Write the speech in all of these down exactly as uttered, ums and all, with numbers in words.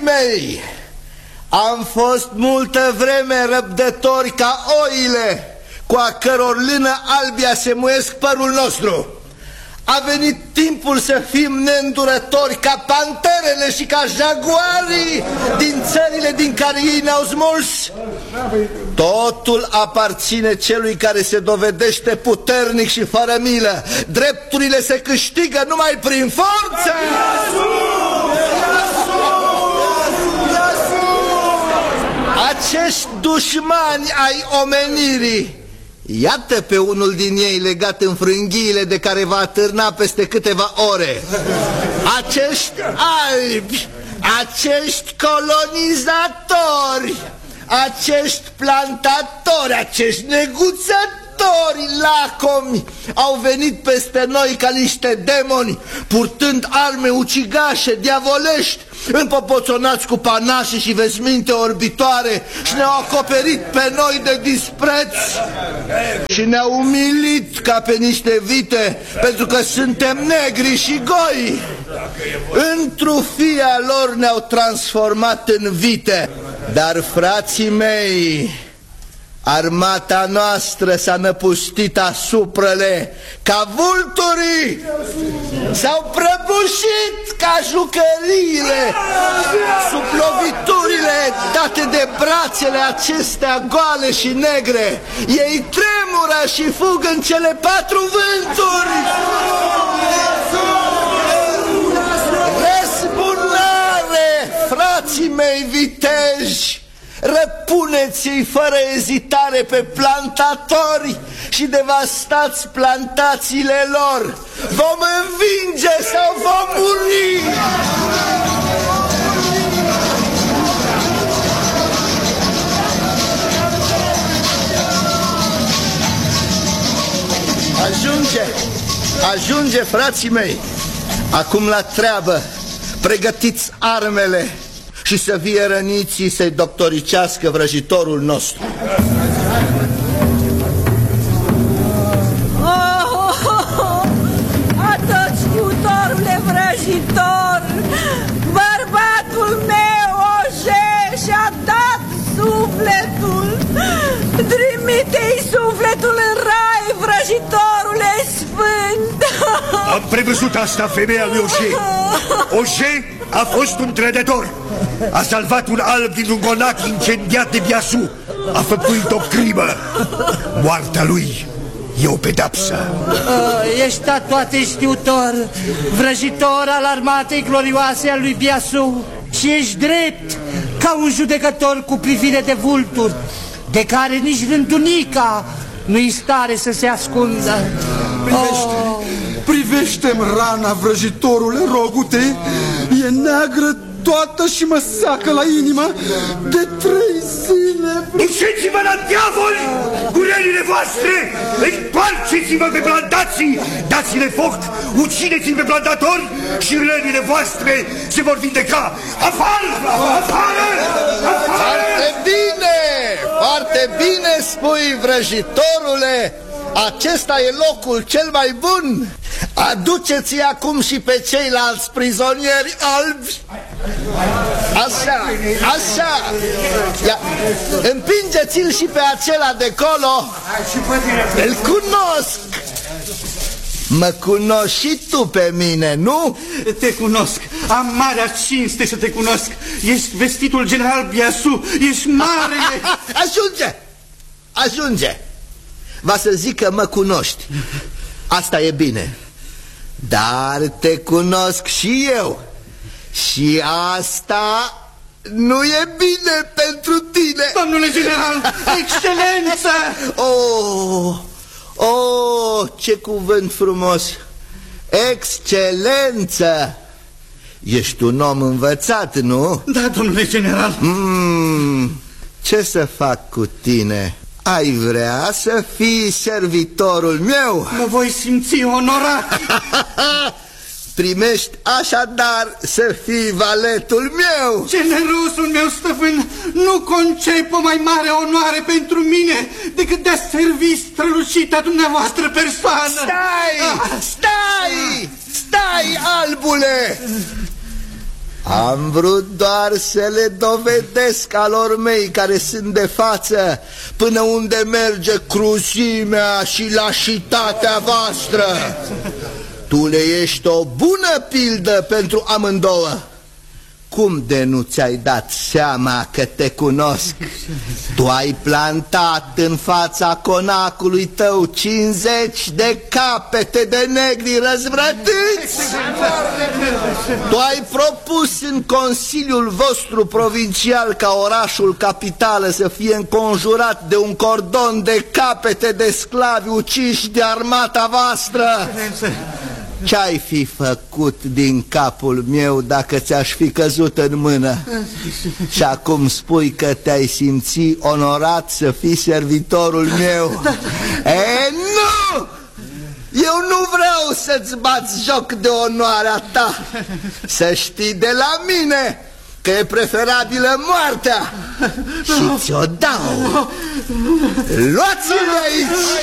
mei, am fost multă vreme răbdători ca oile, cu a căror lână albia se muiesc părul nostru. A venit timpul să fim neîndurători ca panterele și ca jaguarii din țările din care ei ne-au smuls. Totul aparține celui care se dovedește puternic și fără milă. Drepturile se câștigă numai prin forță. Acești dușmani ai omenirii, iată pe unul din ei legat în frânghiile de care va atârna peste câteva ore. Acești albi, acești colonizatori, acești plantatori, acești neguțători lacomi au venit peste noi ca niște demoni, purtând arme ucigașe, diavolești, împopoțonați cu panașe și vesminte orbitoare, și ne-au acoperit pe noi de dispreț și ne-au umilit ca pe niște vite, pentru că suntem negri și goi. Întrufia lor ne-au transformat în vite. Dar, frații mei, armata noastră s-a năpustit asupra-le ca vulturii, s-au prăbușit ca jucăriile sub loviturile date de brațele acestea goale și negre. Ei tremură și fug în cele patru vânturi. Răzbunare, frații mei viteji! Răpuneți-i fără ezitare pe plantatori și devastați plantațiile lor. Vom învinge sau vom muri! Ajunge, ajunge, frații mei. Acum la treabă, pregătiți armele și să vie răniții să-i doctoricească vrăjitorul nostru. Oh, oh, oh, atot știutorule vrăjitor, bărbatul meu Oje și-a dat sufletul. Trimite-i sufletul în rai, vrăjitorule sfânt. Am prevăzut asta, femeia lui Oje. Oje a fost un trădător. A salvat un alb dintr-un conac incendiat de Biasu. A făcut o crimă. Moartea lui e o pedapsă. uh, Ești toate știutor, vrăjitor al armatei glorioase a lui Biasu, și ești drept ca un judecător cu privire de vulturi, de care nici rândunica nu-i stare să se ascundă. Privește, oh. privește-mi rana, vrăjitorule, rogute. E neagră toată și mă seacă la inimă de trei zile. Duceți-vă la diavol cu relile voastre! Întoarceți-vă pe plantații, dați-le foc, ucideți-l pe plantatori și relile voastre se vor vindeca. Afară! Afară! Afară! Foarte bine! Foarte bine spui, vrăjitorule! Acesta e locul cel mai bun. Aduceți-i acum și pe ceilalți prizonieri albi. Așa, așa. Ia, împingeți-l și pe acela de colo. Îl cunosc. Mă cunoști și tu pe mine, nu? Te cunosc, am marea cinste să te cunosc. Ești vestitul general Biasu, ești marele. Ajunge, ajunge. Va să zic că mă cunoști. Asta e bine. Dar te cunosc și eu. Și asta nu e bine pentru tine. Domnule general, excelență! Oh, oh, ce cuvânt frumos! Excelență! Ești un om învățat, nu? Da, domnule general. mm, Ce să fac cu tine? Ai vrea să fii servitorul meu? Mă voi simți onorat. Primești așadar să fii valetul meu. Generosul meu stăpân, nu concep o mai mare onoare pentru mine decât de a servi strălucita dumneavoastră persoană. Stai, stai, stai, albule! Am vrut doar să le dovedesc alor mei care sunt de față până unde merge cruzimea și lașitatea voastră. Tu le ești o bună pildă pentru amândouă. Cum de nu ți-ai dat seama că te cunosc? Tu ai plantat în fața conacului tău cincizeci de capete de negri răzvrătiți. Tu ai propus în consiliul vostru provincial ca orașul capitală să fie înconjurat de un cordon de capete de sclavi uciși de armata voastră. Ce-ai fi făcut din capul meu dacă ți-aș fi căzut în mână? Și acum spui că te-ai simți onorat să fii servitorul meu? E, nu! Eu nu vreau să-ți bați joc de onoarea ta. Să știi de la mine că e preferabilă moartea. Și ți-o dau. Luați-l aici!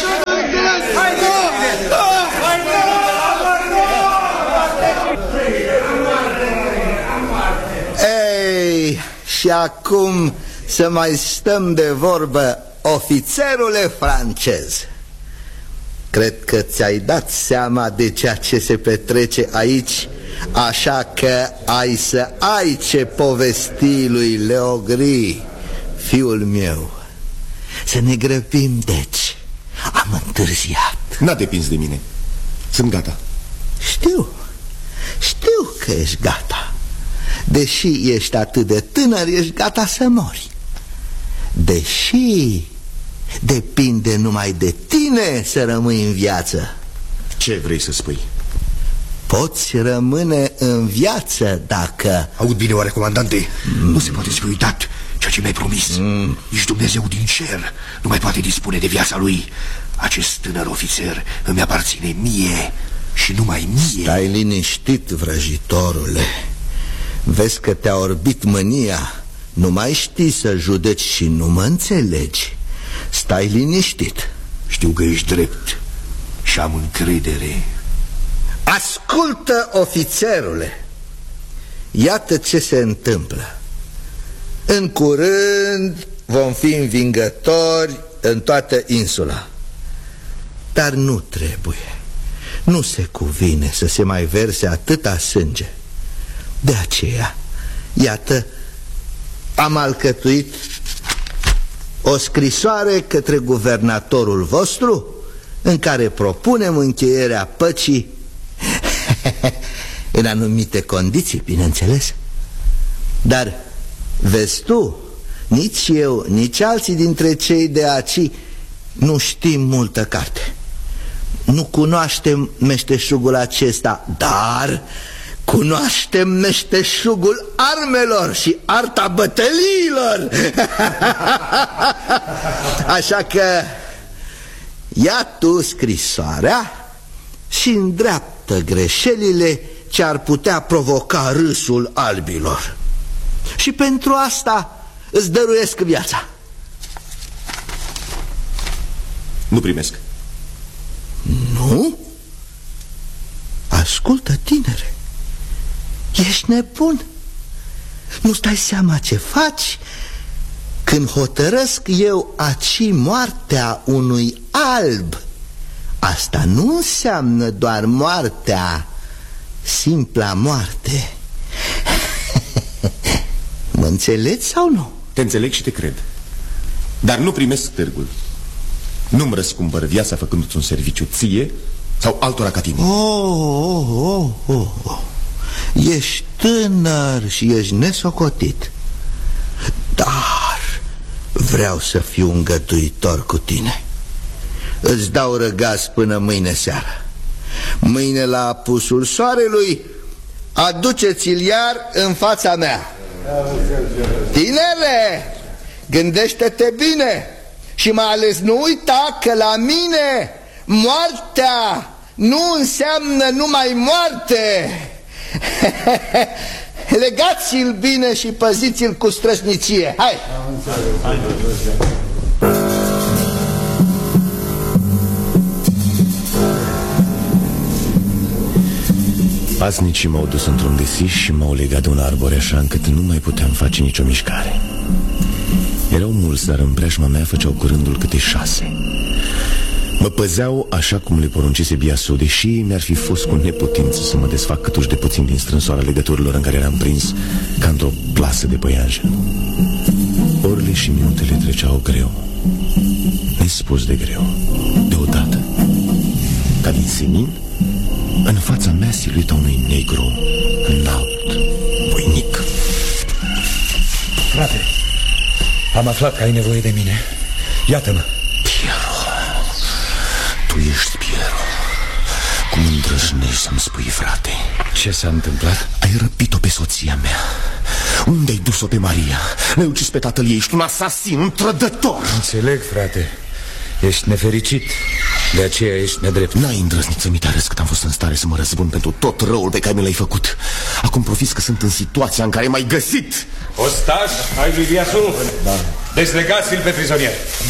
Ei, și acum să mai stăm de vorbă, ofițerule francez. Cred că ți-ai dat seama de ceea ce se petrece aici, așa că ai să ai ce povesti lui Leogri, fiul meu. Să ne grăbim, deci. Am întârziat. N-a depins de mine. Sunt gata. Știu, știu că ești gata. Deși ești atât de tânăr, ești gata să mori. Deși depinde numai de tine să rămâi în viață. Ce vrei să spui? Poți rămâne în viață dacă... Aud bine, oare, comandante? Mm. Nu se poate fi uitat ceea ce mi-ai promis. mm. Ești Dumnezeu din cer, nu mai poate dispune de viața lui. Acest tânăr ofițer îmi aparține mie și numai mie. Stai liniștit, vrăjitorule. Vezi că te-a orbit mânia. Nu mai știi să judeci și nu mă înțelegi. Stai liniștit. Știu că ești drept și am încredere. Ascultă, ofițerule. Iată ce se întâmplă. În curând vom fi învingători în toată insula. Dar nu trebuie. Nu se cuvine să se mai verse atâta sânge. De aceea, iată, am alcătuit o scrisoare către guvernatorul vostru în care propunem încheierea păcii în anumite condiții, bineînțeles. Dar, vezi tu, nici eu, nici alții dintre cei de aici nu știm multă carte. Nu cunoaștem meșteșugul acesta, dar cunoaștem meșteșugul armelor și arta bătăliilor. Așa că ia tu scrisoarea și îndreaptă greșelile ce ar putea provoca râsul albilor. Și pentru asta îți dăruiesc viața. Nu primesc. Nu? Ascultă, tinere, ești nebun. Nu-ți dai seama ce faci? Când hotărăsc eu aci moartea unui alb, asta nu înseamnă doar moartea, simpla moarte. Mă înțelegi sau nu? Te înțeleg și te cred. Dar nu primesc târgul. Nu-mi răscumpăr viața făcându-ți un serviciu ție sau altora ca tine. Oh, oh, oh, oh. Ești tânăr și ești nesocotit. Dar vreau să fiu îngăduitor cu tine. Îți dau răgaz până mâine seară. Mâine la apusul soarelui aduceți-l iar în fața mea. Tinere, gândește-te bine și mai ales nu uita că la mine moartea nu înseamnă numai moarte. Legați-l bine și păziți-l cu străsnicie. Hai! Paznicii m-au dus într-un găsiș și m-au legat de un arbore așa încât nu mai puteam face nicio mișcare. Erau mulți, dar în preajma mea făceau cu rândul câte șase. Mă păzeau așa cum le poruncise Biasu, deși mi-ar fi fost cu neputință să mă desfac câtuși de puțin din strânsoarea legăturilor în care eram prins ca într-o plasă de păianjen. Orele și minutele treceau greu, nespus de greu. Deodată, ca din senin, în fața mea silueta unui negru înalt, voinic. Frate, am aflat că ai nevoie de mine. Iată-mă. Piero, tu ești Piero. Cum îndrăznești să-mi spui, frate? Ce s-a întâmplat? Ai răpit-o pe soția mea. Unde ai dus-o pe Maria? L-ai ucis pe tatăl ei, ești un asasin, un trădător. Înțeleg, frate. Ești nefericit. De aceea ești nedrept. N-ai îndrăznit să-mi te arăți cât am fost în stare să mă răzbun pentru tot răul pe care mi l-ai făcut. Acum profiți că sunt în situația în care m-ai găsit. Ostaș ai lui Biasu? Da. Dezlegați-l pe prizonier.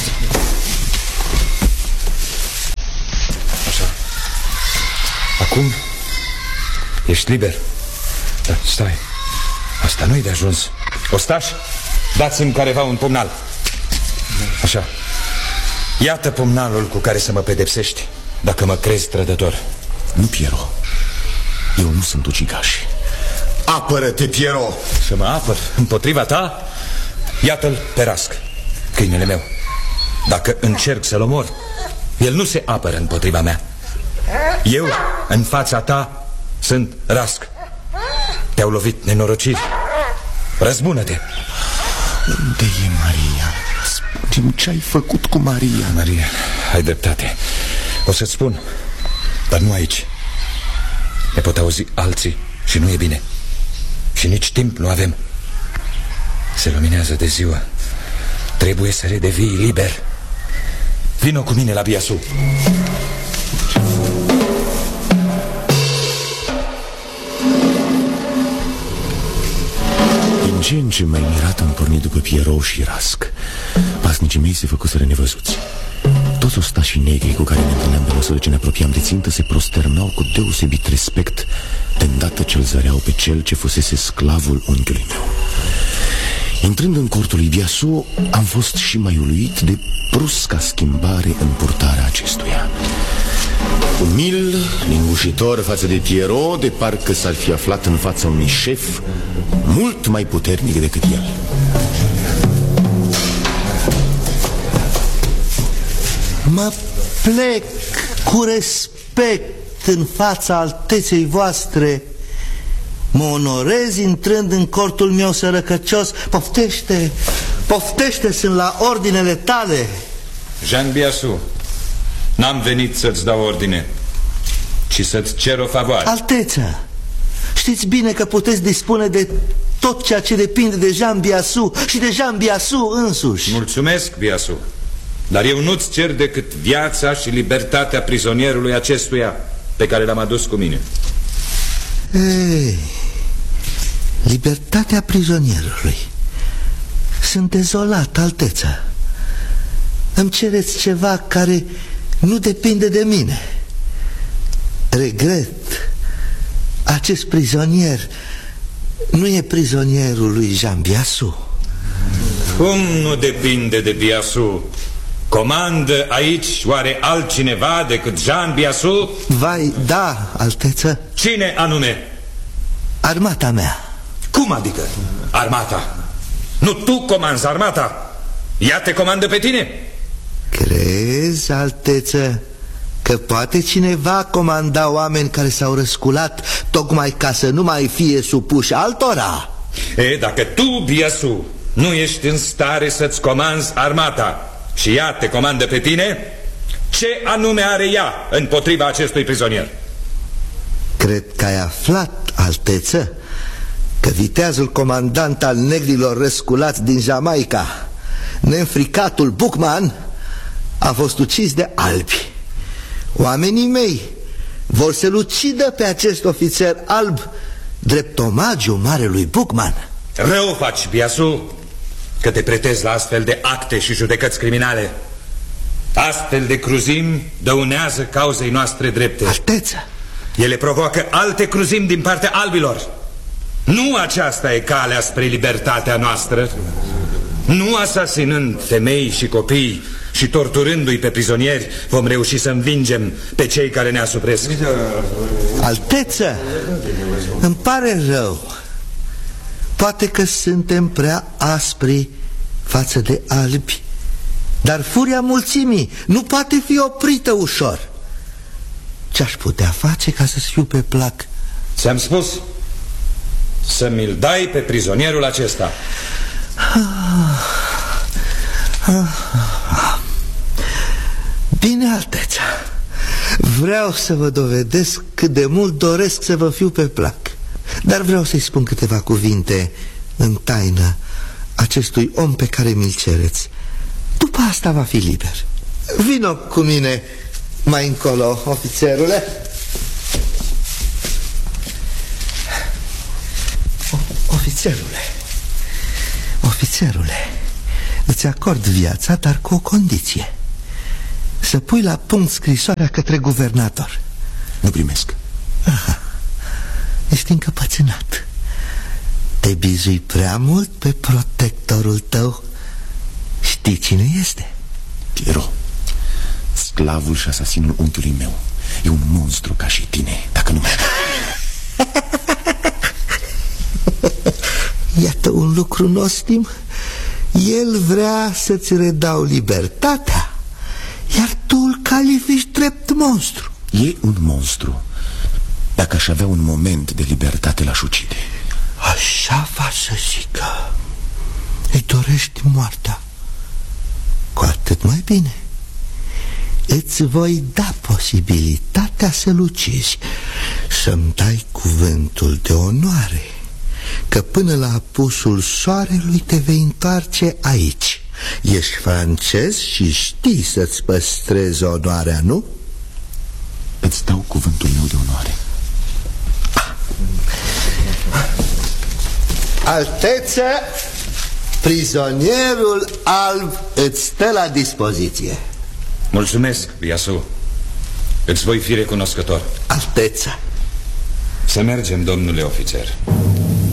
Așa. Acum ești liber. Da, stai. Asta nu-i de ajuns. Ostaș, dați-mi careva un pumnal. Așa. Iată pumnalul cu care să mă pedepsești dacă mă crezi trădător. Nu, Piero. Eu nu sunt ucigaș. Apără-te, Piero. Să mă apăr împotriva ta? Iată-l pe Rasc, câinele meu. Dacă încerc să-l omor, el nu se apără împotriva mea. Eu, în fața ta, sunt Rasc. Te-au lovit nenorociri. Răzbună-te. Unde e Maria? Spune-mi ce ai făcut cu Maria. Maria, ai dreptate. O să-ți spun, dar nu aici. Ne pot auzi alții și nu e bine. Și nici timp nu avem. Se luminează de ziua. Trebuie să redevii liber. Vino cu mine la Biasu. Din ce în ce mai mirat am pornit după Piero și Rasc. Pasnicii mei se făcuseră nevăzuți. Toți ostașii negri cu care ne întâlneam pe măsură ce ne apropiam de țintă se prosternau cu deosebit respect de îndată ce îl zăreau pe cel ce fusese sclavul unchiului meu. Intrând în cortul lui Biasu, am fost și mai uluit de brusca schimbare în purtarea acestuia. Umil, lingușitor față de Piero, de parcă s-ar fi aflat în fața unui șef mult mai puternic decât el. Mă plec cu respect în fața alteței voastre. Mă onorez intrând în cortul meu sărăcăcios. Poftește, poftește, sunt la ordinele tale. Jean Biasu, n-am venit să-ți dau ordine, ci să-ți cer o favoare. Alteță, știți bine că puteți dispune de tot ceea ce depinde de Jean Biasu și de Jean Biasu însuși. Mulțumesc, Biasu, dar eu nu-ți cer decât viața și libertatea prizonierului acestuia pe care l-am adus cu mine. Ei, libertatea prizonierului. Sunt dezolat, Alteță. Îmi cereți ceva care nu depinde de mine. Regret, acest prizonier nu e prizonierul lui Jean Biasu. Cum nu depinde de Biasu? Comandă aici oare altcineva decât Jean Biasu? Vai, da, Alteță. Cine anume? Armata mea. Cum adică armata? Nu tu comanzi armata, ea te comandă pe tine. Crezi, Alteță, că poate cineva comanda oameni care s-au răsculat tocmai ca să nu mai fie supuși altora? E, dacă tu, Biasu, nu ești în stare să-ți comanzi armata și ea te comandă pe tine, ce anume are ea împotriva acestui prizonier? Cred că ai aflat, Alteță, că viteazul comandant al negrilor răsculați din Jamaica, neînfricatul Buckman, a fost ucis de albi. Oamenii mei vor să-l ucidă pe acest ofițer alb drept omagiu marelui Buckman. Rău faci, Biasu, că te pretezi la astfel de acte și judecăți criminale. Astfel de cruzimi dăunează cauzei noastre drepte. Alteță, Ele provoacă alte cruzimi din partea albilor. Nu aceasta e calea spre libertatea noastră. Nu asasinând femei și copii și torturându-i pe prizonieri vom reuși să învingem pe cei care ne asupresc. Alteță, îmi pare rău. Poate că suntem prea aspri față de albi, dar furia mulțimii nu poate fi oprită ușor. Ce-aș putea face ca să-ți fiu pe plac? Ți-am spus să mi-l dai pe prizonierul acesta. Bine, Alteța, vreau să vă dovedesc cât de mult doresc să vă fiu pe plac, dar vreau să-i spun câteva cuvinte în taină acestui om pe care mi-l cereți. După asta va fi liber. Vino cu mine mai încolo, ofițerule. Ofițerule, ofițerule, îți acord viața, dar cu o condiție: să pui la punct scrisoarea către guvernator. Nu primesc. Aha. Ești încăpățânat. Te bizui prea mult pe protectorul tău. Știi cine este? Piero, sclavul și asasinul unchiului meu. E un monstru ca și tine, dacă nu mai... Iată un lucru nostim. El vrea să-ți redau libertatea, iar tu îl califici drept monstru. E un monstru. Dacă aș avea un moment de libertate, l-aș ucide. Așa va să zică. Îi dorești moartea. Cu atât mai bine. Îți voi da posibilitatea să-l ucizi, să-mi dai cuvântul de onoare că până la apusul soarelui te vei întoarce aici. Ești francez și știi să-ți păstrezi onoarea, nu? Îți dau cuvântul meu de onoare. Alteță, prizonierul alb îți stă la dispoziție. Mulțumesc, Biasu. Îți voi fi recunoscător. Alteță. Să mergem, domnule ofițer.